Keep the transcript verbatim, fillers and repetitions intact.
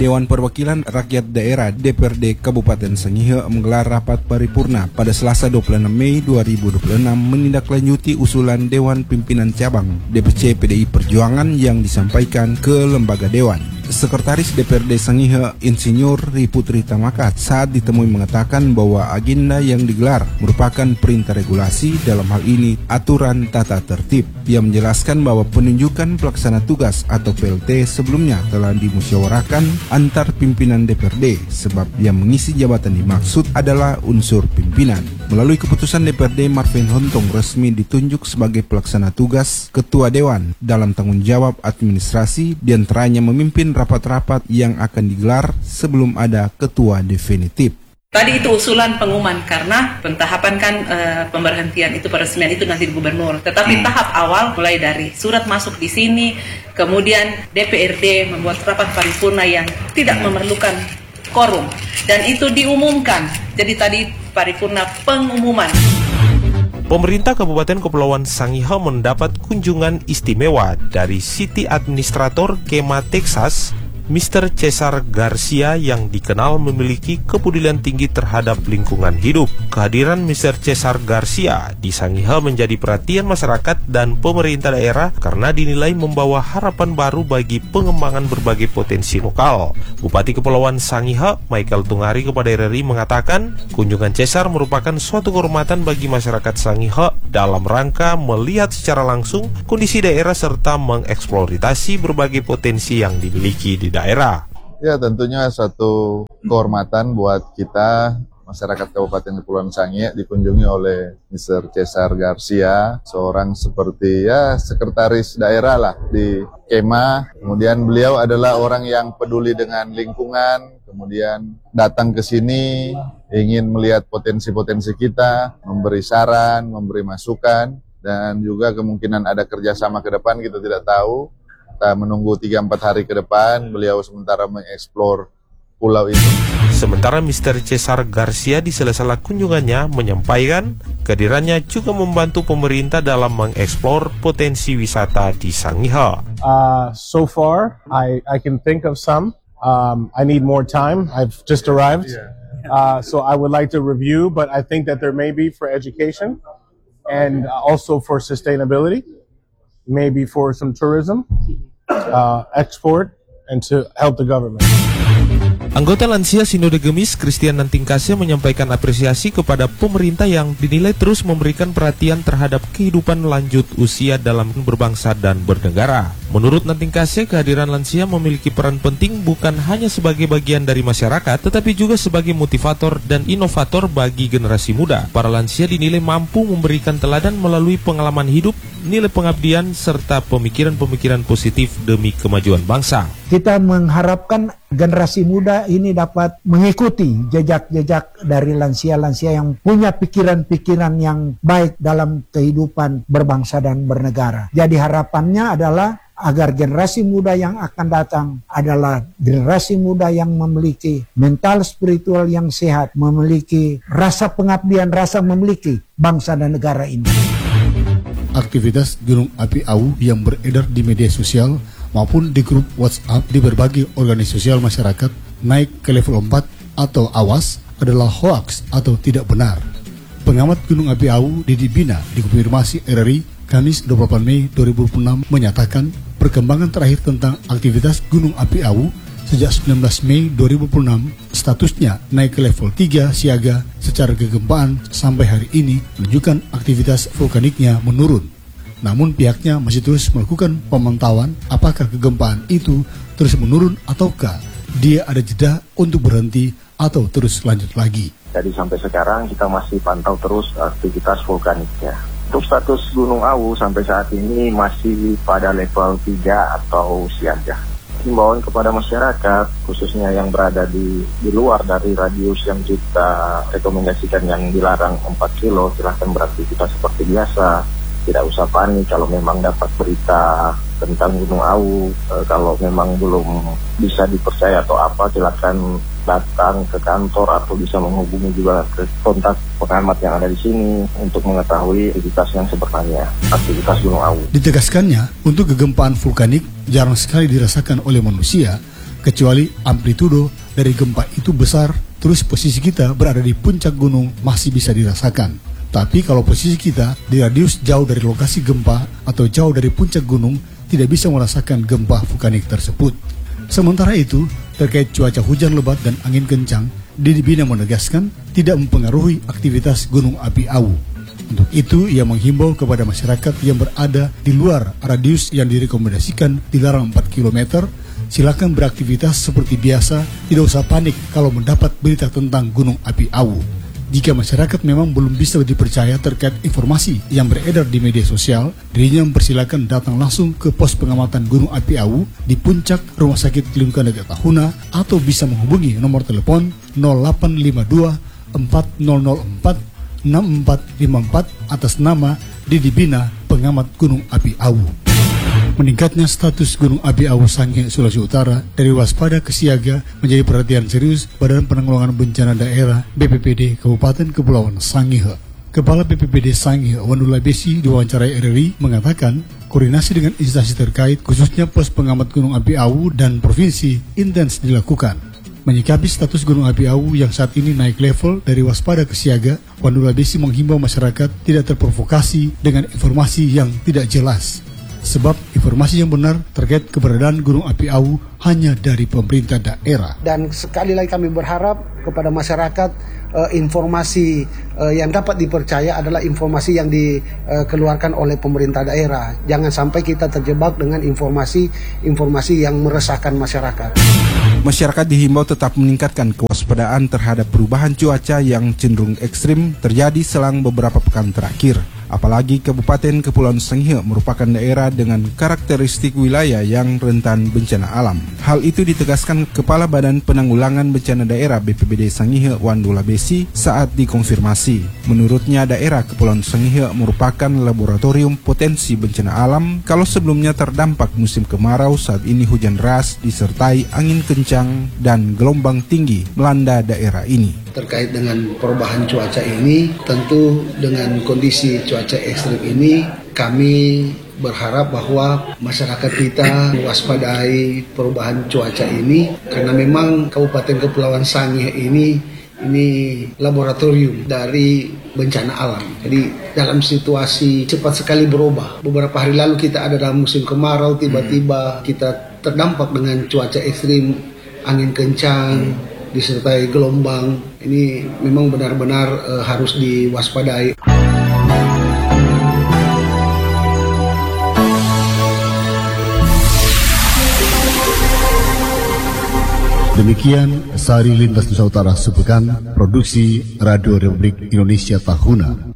Dewan Perwakilan Rakyat Daerah D P R D Kabupaten Sangihe menggelar rapat paripurna pada Selasa dua puluh enam Mei dua ribu dua puluh enam menindaklanjuti usulan Dewan Pimpinan Cabang D P C P D I Perjuangan yang disampaikan ke lembaga Dewan. Sekretaris D P R D Sangihe Insinyur Ri Putri Tamakat saat ditemui mengatakan bahwa agenda yang digelar merupakan perintah regulasi, dalam hal ini aturan tata tertib. Ia menjelaskan bahwa penunjukan pelaksana tugas atau P L T sebelumnya telah dimusyawarahkan antar pimpinan D P R D sebab yang mengisi jabatan dimaksud adalah unsur pimpinan. Melalui keputusan D P R D, Marvin Hontong resmi ditunjuk sebagai pelaksana tugas Ketua Dewan dalam tanggung jawab administrasi, diantaranya memimpin rapat-rapat yang akan digelar sebelum ada ketua definitif. Tadi itu usulan pengumuman karena pentahapan kan e, pemberhentian itu peresmian itu nanti di gubernur. Tetapi hmm. tahap awal mulai dari surat masuk di sini, kemudian D P R D membuat rapat paripurna yang tidak memerlukan quorum dan itu diumumkan. Jadi tadi paripurna pengumuman. Pemerintah Kabupaten Kepulauan Sangihe mendapat kunjungan istimewa dari City Administrator Kema Texas, Mister Cesar Garcia yang dikenal memiliki kepedulian tinggi terhadap lingkungan hidup. Kehadiran Mister Cesar Garcia di Sangihe menjadi perhatian masyarakat dan pemerintah daerah karena dinilai membawa harapan baru bagi pengembangan berbagai potensi lokal. Bupati Kepulauan Sangihe, Michael Tungari kepada R R I mengatakan, kunjungan Cesar merupakan suatu kehormatan bagi masyarakat Sangihe dalam rangka melihat secara langsung kondisi daerah serta mengeksplorasi berbagai potensi yang dimiliki di daerah. Ya, tentunya satu kehormatan buat kita masyarakat Kabupaten Kepulauan Sangihe dikunjungi oleh Mister Cesar Garcia, seorang seperti ya sekretaris daerah lah di Kema. Kemudian beliau adalah orang yang peduli dengan lingkungan, kemudian datang ke sini ingin melihat potensi-potensi kita, memberi saran, memberi masukan, dan juga kemungkinan ada kerjasama ke depan kita tidak tahu. Kita menunggu tiga sampai empat hari ke depan, beliau sementara mengeksplor pulau itu. Sementara Mister Cesar Garcia di sela-sela kunjungannya menyampaikan kehadirannya juga membantu pemerintah dalam mengeksplor potensi wisata di Sangihe. Uh, so far, I, I can think of some. Um, I need more time. I've just arrived. Uh, so I would like to review, but I think that there may be for education and also for sustainability, maybe for some tourism. Uh, export and to help the government. Anggota Lansia Sinode Gemis Christian Nantingkase menyampaikan apresiasi kepada pemerintah yang dinilai terus memberikan perhatian terhadap kehidupan lanjut usia dalam berbangsa dan bernegara. Menurut Nantingkase, kehadiran lansia memiliki peran penting bukan hanya sebagai bagian dari masyarakat, tetapi juga sebagai motivator dan inovator bagi generasi muda. Para lansia dinilai mampu memberikan teladan melalui pengalaman hidup, nilai pengabdian, serta pemikiran-pemikiran positif demi kemajuan bangsa. Kita mengharapkan generasi muda ini dapat mengikuti jejak-jejak dari lansia-lansia yang punya pikiran-pikiran yang baik dalam kehidupan berbangsa dan bernegara. Jadi harapannya adalah agar generasi muda yang akan datang adalah generasi muda yang memiliki mental spiritual yang sehat, memiliki rasa pengabdian, rasa memiliki bangsa dan negara ini. Aktivitas Gunung Api Awu yang beredar di media sosial maupun di grup WhatsApp di berbagai organisasi sosial masyarakat naik ke level empat atau awas adalah hoaks atau tidak benar. Pengamat Gunung Api Awu Didi Bina dikonfirmasi R R I Kamis dua puluh delapan Mei dua ribu dua puluh enam menyatakan perkembangan terakhir tentang aktivitas Gunung Api Awu sejak sembilan belas Mei dua ribu dua puluh enam statusnya naik ke level tiga siaga secara kegempaan sampai hari ini menunjukkan aktivitas vulkaniknya menurun. Namun pihaknya masih terus melakukan pemantauan apakah kegempaan itu terus menurun ataukah dia ada jeda untuk berhenti atau terus lanjut lagi. Jadi sampai sekarang kita masih pantau terus aktivitas vulkaniknya. Untuk status Gunung Awu sampai saat ini masih pada level tiga atau siaga. Himbauan kepada masyarakat, khususnya yang berada di, di luar dari radius yang kita rekomendasikan yang dilarang empat kilo, silahkan beraktivitas seperti biasa. Tidak usah panik kalau memang dapat berita tentang Gunung Awu. E, kalau memang belum bisa dipercaya atau apa, silakan datang ke kantor atau bisa menghubungi juga ke kontak pengamat yang ada di sini untuk mengetahui aktivitas yang sebenarnya, aktivitas Gunung Awu. Ditegaskannya, untuk kegempaan vulkanik jarang sekali dirasakan oleh manusia Kecuali amplitudo dari gempa itu besar, terus posisi kita berada di puncak gunung masih bisa dirasakan. Tapi kalau posisi kita di radius jauh dari lokasi gempa atau jauh dari puncak gunung, tidak bisa merasakan gempa vulkanik tersebut. Sementara itu, terkait cuaca hujan lebat dan angin kencang, Didi Bina menegaskan tidak mempengaruhi aktivitas gunung api Awu. Untuk itu, ia menghimbau kepada masyarakat yang berada di luar radius yang direkomendasikan dilarang empat kilometer, silakan beraktivitas seperti biasa, tidak usah panik kalau mendapat berita tentang gunung api Awu. Jika masyarakat memang belum bisa dipercaya terkait informasi yang beredar di media sosial, dirinya mempersilakan datang langsung ke pos pengamatan gunung api Awu di puncak Rumah Sakit Lingkungan Negara Tahuna atau bisa menghubungi nomor telepon nol delapan lima dua empat nol nol empat enam empat lima empat atas nama Didi Bina, pengamat gunung api Awu. Meningkatnya status gunung api Awu Sangihe, Sulawesi Utara dari waspada ke siaga menjadi perhatian serius Badan Penanggulangan Bencana Daerah B P P D Kabupaten Kepulauan Sangihe. Kepala B P P D Sangihe, Wandula Besi, diwawancarai R R I mengatakan koordinasi dengan instansi terkait khususnya pos pengamat gunung api Awu dan provinsi intens dilakukan. Menyikapi status gunung api Awu yang saat ini naik level dari waspada ke siaga, Wandula Besi menghimbau masyarakat tidak terprovokasi dengan informasi yang tidak jelas. Sebab informasi yang benar terkait keberadaan gunung api Awu hanya dari pemerintah daerah. Dan sekali lagi kami berharap kepada masyarakat eh, informasi eh, yang dapat dipercaya adalah informasi yang dikeluarkan oleh pemerintah daerah. Jangan sampai kita terjebak dengan informasi-informasi yang meresahkan masyarakat. Masyarakat dihimbau tetap meningkatkan kewaspadaan terhadap perubahan cuaca yang cenderung ekstrim terjadi selang beberapa pekan terakhir. Apalagi Kabupaten Kepulauan Sangihe merupakan daerah dengan karakteristik wilayah yang rentan bencana alam. Hal itu ditegaskan Kepala Badan Penanggulangan Bencana Daerah B P B D Sangihe, Wandula Besi, saat dikonfirmasi. Menurutnya, daerah Kepulauan Sangihe merupakan laboratorium potensi bencana alam kalau sebelumnya terdampak musim kemarau, saat ini hujan deras disertai angin kencang dan gelombang tinggi melanda daerah ini. Terkait dengan perubahan cuaca ini, tentu dengan kondisi cuaca ekstrim ini, kami berharap bahwa masyarakat kita mewaspadai perubahan cuaca ini, karena memang Kabupaten Kepulauan Sangihe ini ini laboratorium dari bencana alam. Jadi dalam situasi cepat sekali berubah. Beberapa hari lalu kita ada dalam musim kemarau, tiba-tiba kita terdampak dengan cuaca ekstrim, angin kencang, disertai gelombang. Ini memang benar-benar uh, harus diwaspadai. Demikian Sari Lintas Nusa Utara sepekan, produksi Radio Republik Indonesia Tahuna.